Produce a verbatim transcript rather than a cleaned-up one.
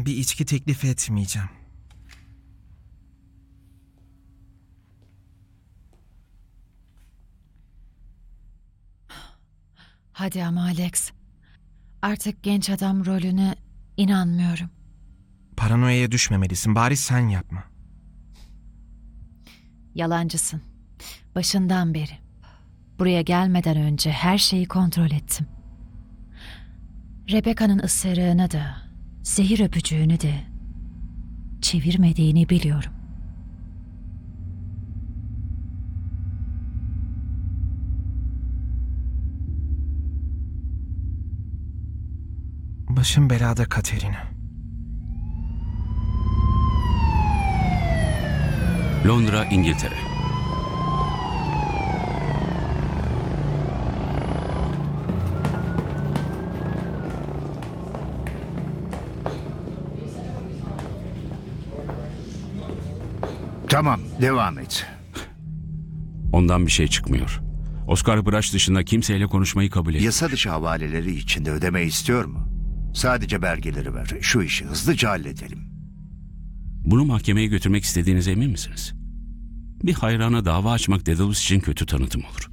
Bir içki teklif etmeyeceğim. Hadi ama Alex. Artık genç adam rolüne inanmıyorum. Paranoyaya düşmemelisin. Bari sen yapma. Yalancısın. Başından beri. Buraya gelmeden önce her şeyi kontrol ettim. Rebecca'nın ısırığını da, zehir öpücüğünü de çevirmediğini biliyorum. Başım belada Katerina. Londra, İngiltere. Tamam, devam et. Ondan bir şey çıkmıyor. Oscar Brash dışında kimseyle konuşmayı kabul etmiyor. Yasa dışı havaleleri için de ödeme istiyor mu? Sadece belgeleri ver. Şu işi hızlıca halledelim. Bunu mahkemeye götürmek istediğinize emin misiniz? Bir hayrana dava açmak Dedalus için kötü tanıtım olur.